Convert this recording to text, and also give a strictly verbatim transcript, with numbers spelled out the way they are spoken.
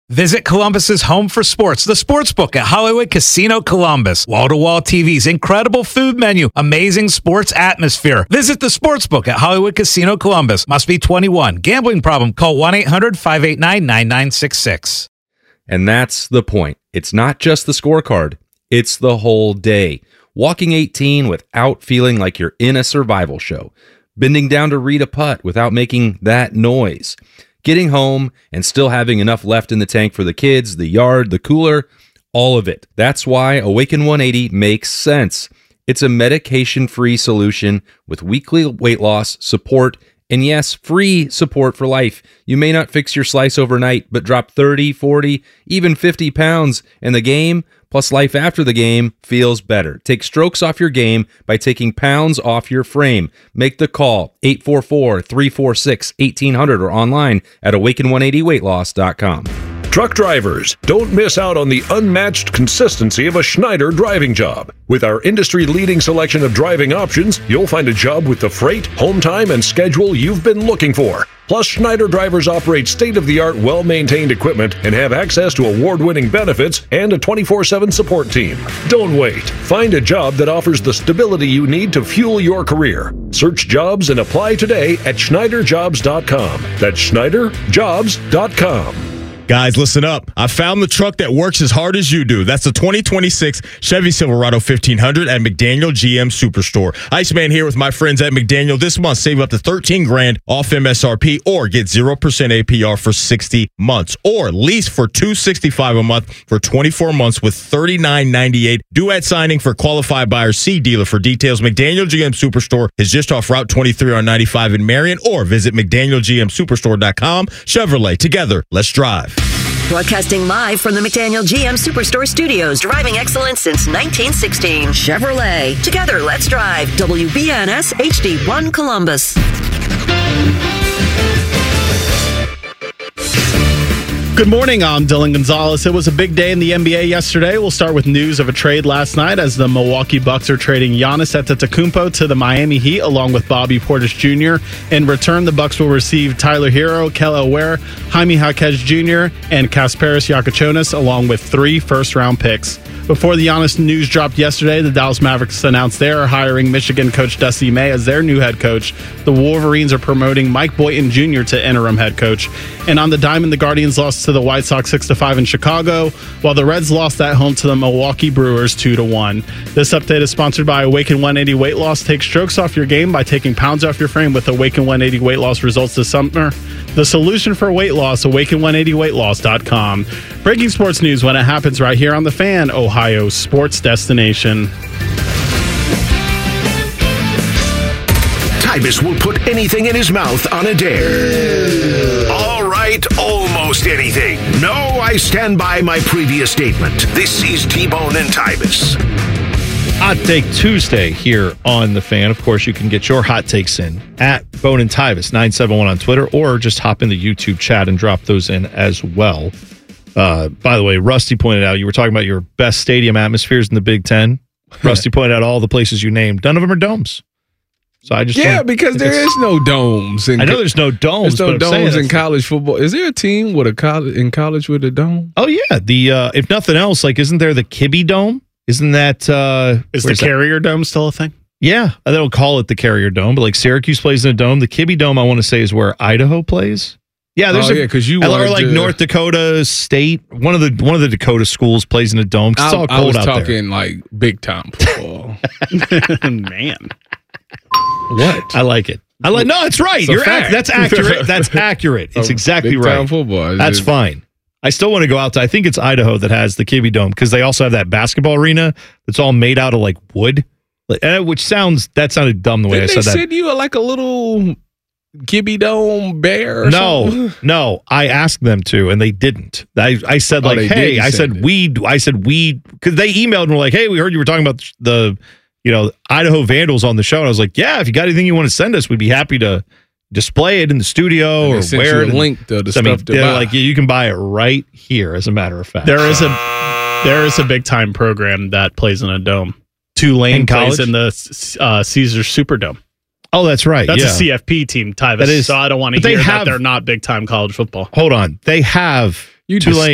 Visit Columbus's home for sports, the Sportsbook at Hollywood Casino Columbus. Wall-to-wall T Vs, incredible food menu, amazing sports atmosphere. Visit the Sportsbook at Hollywood Casino Columbus. Must be twenty-one. Gambling problem? Call one eight hundred five eight nine nine nine six six. And that's the point. It's not just the scorecard. It's the whole day. Walking eighteen without feeling like you're in a survival show. Bending down to read a putt without making that noise. Getting home and still having enough left in the tank for the kids, the yard, the cooler, all of it. That's why Awaken one eighty makes sense. It's a medication-free solution with weekly weight loss, support, and yes, free support for life. You may not fix your slice overnight, but drop thirty, forty, even fifty pounds, and the game, plus life after the game, feels better. Take strokes off your game by taking pounds off your frame. Make the call, eight four four, three four six, one eight hundred, or online at awaken one eighty weight loss dot com. Truck drivers, don't miss out on the unmatched consistency of a Schneider driving job. With our industry-leading selection of driving options, you'll find a job with the freight, home time, and schedule you've been looking for. Plus, Schneider drivers operate state-of-the-art, well-maintained equipment and have access to award-winning benefits and a twenty-four seven support team. Don't wait. Find a job that offers the stability you need to fuel your career. Search jobs and apply today at Schneider jobs dot com. That's Schneider jobs dot com. Guys, listen up. I found the truck that works as hard as you do. That's the twenty twenty-six Chevy Silverado fifteen hundred at McDaniel G M Superstore. Iceman here with my friends at McDaniel. This month, save up to thirteen grand off M S R P or get zero percent A P R for sixty months. Or lease for two hundred sixty-five dollars a month for twenty-four months with thirty-nine ninety-eight. Due at signing for qualified buyers. See dealer for details. McDaniel G M Superstore is just off Route twenty-three on ninety-five in Marion, or visit mcdaniel g m superstore dot com. Chevrolet, together, let's drive. Broadcasting live from the McDaniel G M Superstore studios. Driving excellence since nineteen sixteen. Chevrolet. Together, let's drive. W B N S H D one Columbus. Good morning, I'm Dylan Gonzalez. It was a big day in the N B A yesterday. We'll start with news of a trade last night as the Milwaukee Bucks are trading Giannis Antetokounmpo to the Miami Heat along with Bobby Portis Junior In return, the Bucks will receive Tyler Hero, Kelly Oubre, Jaime Jaquez Junior, and Kasparis Yakachonis along with three first-round picks. Before the Giannis news dropped yesterday, the Dallas Mavericks announced they are hiring Michigan coach Dusty May as their new head coach. The Wolverines are promoting Mike Boynton Junior to interim head coach. And on the diamond, the Guardians lost to the White Sox six to five in Chicago, while the Reds lost at home to the Milwaukee Brewers two to one. This update is sponsored by Awaken one eighty Weight Loss. Take strokes off your game by taking pounds off your frame with Awaken one eighty Weight Loss results this summer. The solution for weight loss, awaken one eighty weight loss dot com. Breaking sports news when it happens right here on The Fan, Ohio's sports destination. Tybus will put anything in his mouth on a dare. All right, almost anything. No, I stand by my previous statement. This is T-Bone and Tybus. Hot Take Tuesday here on The Fan. Of course, you can get your hot takes in at Bone and Tybus nine seven one on Twitter, or just hop in the YouTube chat and drop those in as well. Uh, by the way, Rusty pointed out, you were talking about your best stadium atmospheres in the Big Ten. Rusty pointed out all the places you named. None of them are domes. So I just yeah, because there is no domes. In I know there's no domes. There's no but domes saying, in college football. Is there a team with a college in college with a dome? Oh yeah, the uh, if nothing else, like isn't there the Kibbe Dome? Isn't that uh, is the Carrier Dome still a thing? Yeah, they don't call it the Carrier Dome, but like Syracuse plays in a dome. The Kibbe Dome, I want to say, is where Idaho plays. Yeah, there's oh, a, yeah, because you or like to, North Dakota State. One of the one of the Dakota schools plays in a dome. It's I, all cold I was out talking there. like big time football. Man, what? I like it. I like. No, it's right. It's You're ac- that's accurate. That's accurate. It's exactly big right. Time football. That's just, fine. I still want to go out to, I think it's Idaho that has the Kibbe Dome because they also have that basketball arena that's all made out of like wood, which sounds, that sounded dumb the way Didn't I said they that. They said you were like a little Kibbe Dome bear or no, something? No, I asked them to and they didn't. I, I said oh, like, hey, I said it. we, I said we, because they emailed and were like, hey, we heard you were talking about the, you know, Idaho Vandals on the show. And I was like, yeah, if you got anything you want to send us, we'd be happy to display it in the studio or wear it. A link to the I mean, stuff to they're buy. like, you can buy it right here. As a matter of fact, there is a there is a big time program that plays in a dome. Tulane in plays college? in the uh, Caesar Superdome. Oh, that's right. That's yeah. a C F P team, Tyvis. That is, so I don't want to but hear they have, that they're not big time college football. Hold on, they have you Tulane.